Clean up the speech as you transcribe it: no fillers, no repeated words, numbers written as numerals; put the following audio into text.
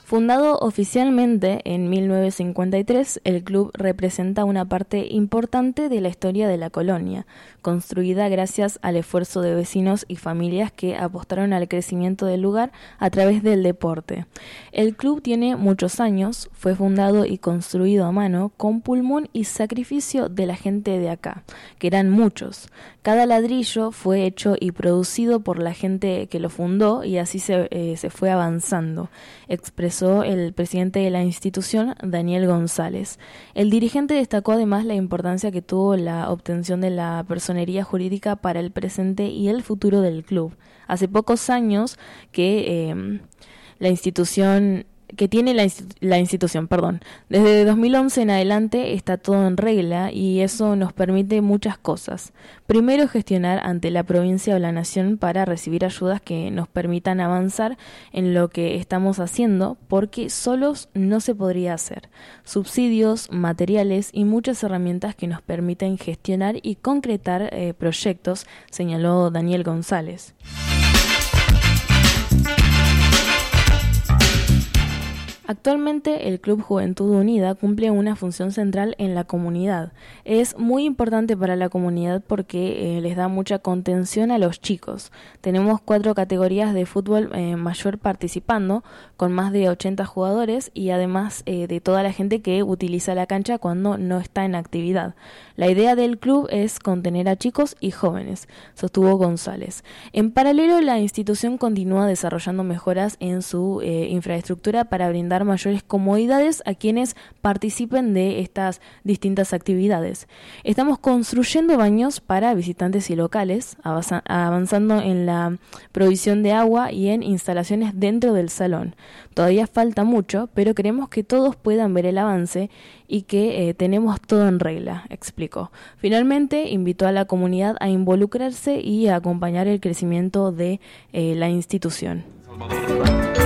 Fundado oficialmente en 1953, el club representa una parte importante de la historia de la colonia, construida gracias al esfuerzo de vecinos y familias que apostaron al crecimiento del lugar a través del deporte. El club tiene muchos años, fue fundado y construido a mano con pulmón y sacrificio de la gente de acá, que eran muchos. Cada ladrillo fue hecho y producido por la gente que lo fundó y así se fue avanzando, expresó el presidente de la institución, Daniel González. El dirigente destacó además la importancia que tuvo la obtención de la personería jurídica para el presente y el futuro del club. Hace pocos años que la institución Desde 2011 en adelante está todo en regla y eso nos permite muchas cosas. Primero, gestionar ante la provincia o la nación para recibir ayudas que nos permitan avanzar en lo que estamos haciendo, porque solos no se podría hacer. Subsidios, materiales y muchas herramientas que nos permiten gestionar y concretar proyectos, señaló Daniel González. Actualmente el Club Juventud Unida cumple una función central en la comunidad. Es muy importante para la comunidad porque les da mucha contención a los chicos. Tenemos 4 categorías de fútbol mayor participando, con más de 80 jugadores y además de toda la gente que utiliza la cancha cuando no está en actividad. La idea del club es contener a chicos y jóvenes, sostuvo González. En paralelo, la institución continúa desarrollando mejoras en su infraestructura para brindar mayores comodidades a quienes participen de estas distintas actividades. Estamos construyendo baños para visitantes y locales, avanzando en la provisión de agua y en instalaciones dentro del salón. Todavía falta mucho, pero queremos que todos puedan ver el avance y que tenemos todo en regla, explicó. Finalmente, invitó a la comunidad a involucrarse y a acompañar el crecimiento de la institución.